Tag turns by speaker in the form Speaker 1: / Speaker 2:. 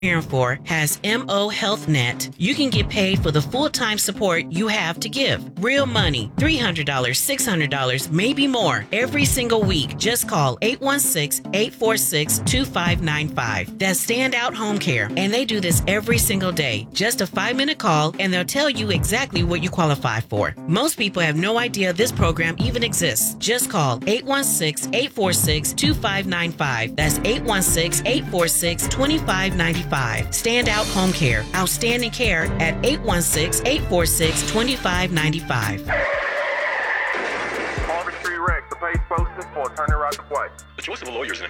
Speaker 1: Preparing for has MO Health Net. You can get paid for the full-time support you have to give. Real money, $300, $600, maybe more every single week. Just call 816-846-2595. That's Standout Home Care, and they do this every single day. Just a 5-minute call, and they'll tell you exactly what you qualify for. Most people have no idea this program even exists. Just call 816-846-2595. That's 816-846-2595. Standout Home Care. Outstanding care at 816-846-2595.
Speaker 2: Harvard Street Rex, the page posted for attorney Roger White.
Speaker 3: The choice of a lawyer is an